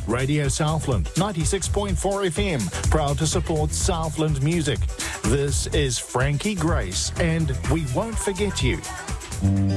Radio Southland, 96.4 FM, proud to support Southland music. This is Frankie Grace, and We Won't Forget You.